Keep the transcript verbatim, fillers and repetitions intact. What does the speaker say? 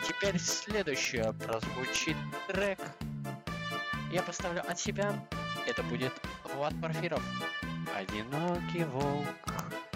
теперь следующее прозвучит трек. Я поставлю от себя. Это будет Влад Порфиров. Одинокий волк.